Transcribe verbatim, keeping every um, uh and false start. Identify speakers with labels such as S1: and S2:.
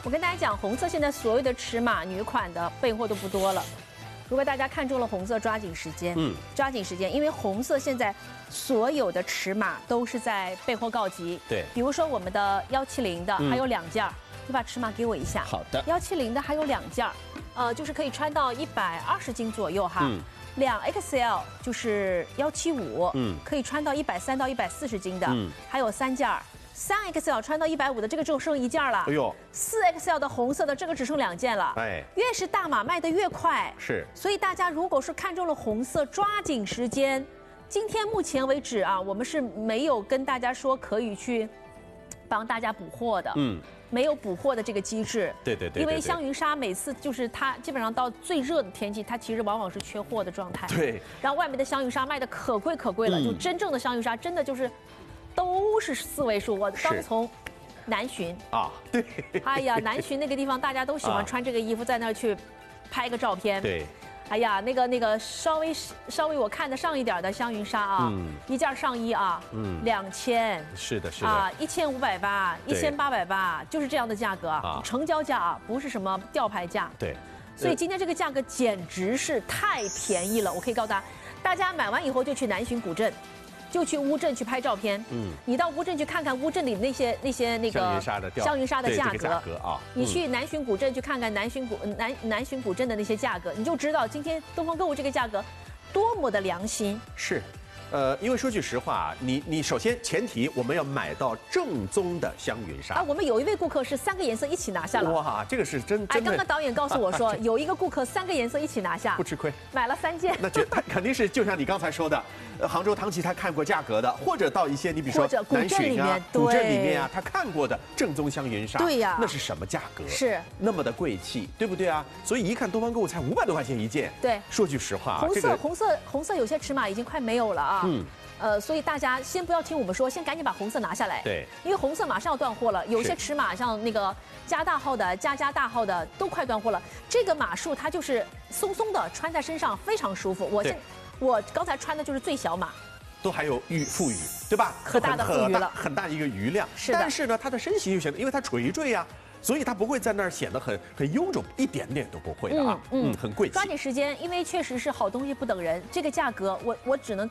S1: 我跟大家讲，红色现在所有的尺码女款的备货都不多了。如果大家看中了红色，抓紧时间，嗯，抓紧时间，因为红色现在所有的尺码都是在备货告急。
S2: 对，
S1: 比如说我们的幺七零的还有两件儿，你把尺码给我一下。
S2: 好的。
S1: 幺七零的还有两件儿，呃，就是可以穿到一百二十斤左右哈。嗯。两 X L 就是幺七五，嗯，可以穿到一百三到一百四十斤的，嗯，还有三件儿。三 X L 穿到一百五的这个只剩一件了，哎呦，四 X L 的红色的这个只剩两件了，哎，越是大码卖得越快，
S2: 是，
S1: 所以大家如果是看中了红色，抓紧时间。今天目前为止啊，我们是没有跟大家说可以去帮大家补货的，嗯，没有补货的这个机制，
S2: 对对对，
S1: 因为香云纱每次就是它基本上到最热的天气，它其实往往是缺货的状态，
S2: 对，
S1: 然后外面的香云纱卖的可贵可贵了，就真正的香云纱真的就是。都是四位数，我刚从南浔
S2: 啊，对，
S1: 哎呀，南浔那个地方大家都喜欢穿这个衣服，在那儿去拍个照片。
S2: 对，
S1: 哎呀，那个那个稍微稍微我看得上一点的香云纱啊，嗯、一件上衣啊，嗯，两千，
S2: 是的，是的，
S1: 啊，一千五百八，一千八百八，就是这样的价格啊，成交价啊，不是什么吊牌价。
S2: 对，
S1: 所以今天这个价格简直是太便宜了，我可以告诉大家，大家买完以后就去南浔古镇。就去乌镇去拍照片，嗯，你到乌镇去看看乌镇里那些那些那个
S2: 香云纱的
S1: 香云纱的价格，
S2: 价格啊，
S1: 你去南浔古镇去看看南浔古南南浔古镇的那些价格，你就知道今天东方购物这个价格多么的良心。
S2: 是。呃，因为说句实话，你你首先前提我们要买到正宗的香云纱
S1: 啊。我们有一位顾客是三个颜色一起拿下了，
S2: 哇，这个是真
S1: 哎，刚刚导演告诉我说，有一个顾客三个颜色一起拿下，
S2: 不吃亏，
S1: 买了三件。
S2: 那绝他肯定是就像你刚才说的，呃，杭州唐琪他看过价格的，或者到一些你比如说南浔啊、古镇里面啊，他看过的正宗香云纱，
S1: 对呀，
S2: 那是什么价格？
S1: 是
S2: 那么的贵气，对不对啊？所以一看东方购物才五百多块钱一件，
S1: 对，
S2: 说句实话，
S1: 红色红色红色有些尺码已经快没有了啊，嗯。呃，所以大家先不要听我们说，先赶紧把红色拿下来。
S2: 对，
S1: 因为红色马上要断货了，有些尺码像那个加大号的、加加大号的都快断货了。这个码数它就是松松的，穿在身上非常舒服。我现我刚才穿的就是最小码，
S2: 都还有余富余，对吧？
S1: 可大的富余了，
S2: 很大一个余量。
S1: 是的。
S2: 但是呢，它的身形又显得，因为它垂坠呀、啊。所以它不会在那儿显得很很臃肿，一点点都不会的啊，嗯嗯，很贵气。
S1: 抓紧时间，因为确实是好东西不等人，这个价格我我只能。